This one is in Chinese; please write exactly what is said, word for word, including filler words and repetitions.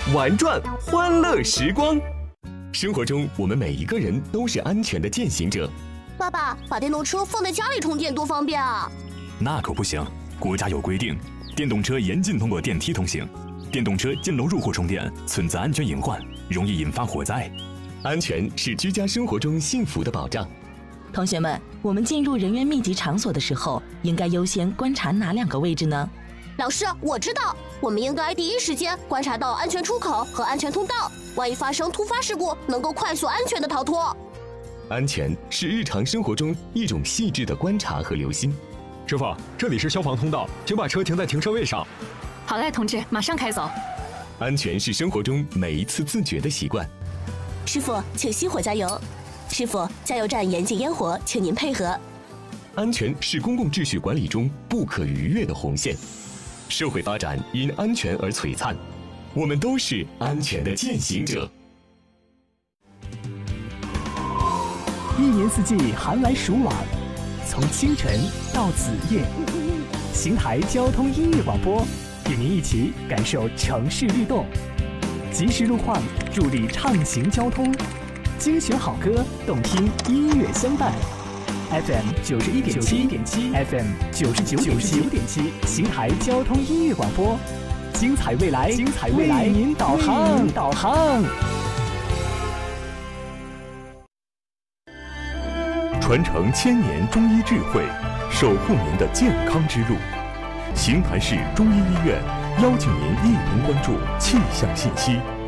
玩转欢乐时光。生活中，我们每一个人都是安全的践行者。 爸爸，把电动车放在家里充电多方便啊！ 那可不行，国家有规定，电动车严禁通过电梯通行。电动车进楼入户充电存在安全隐患，容易引发火灾。 安全是居家生活中幸福的保障。 同学们，我们进入人员密集场所的时候，应该优先观察哪两个位置呢？ 老师，我知道，我们应该第一时间观察到安全出口和安全通道，万一发生突发事故，能够快速安全的逃脱。 安全是日常生活中一种细致的观察和留心。 师傅，这里是消防通道，请把车停在停车位上。 好嘞，同志，马上开走。 安全是生活中每一次自觉的习惯。 师傅，请熄火加油。师傅，加油站严禁烟火，请您配合。 安全是公共秩序管理中不可逾越的红线。社会发展因安全而璀璨，我们都是安全的践行者。 一年四季寒来暑往，从清晨到子夜，邢台交通音乐广播与您一起感受城市律动，及时路况助力畅行交通，精选好歌，动听音乐相伴。F M 九十一点七，F M 九十九点七，邢台交通音乐广播，精彩未来，精彩未来，为您导航，导航。 传承千年中医智慧，守护您的健康之路。邢台市中医医院邀请您一同关注气象信息。